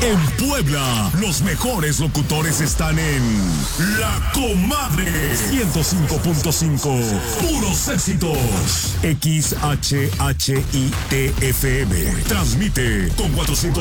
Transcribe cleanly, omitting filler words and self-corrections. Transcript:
En Puebla, los mejores locutores están en La Comadre 105.5. Puros éxitos. XHHITFM. Transmite con 400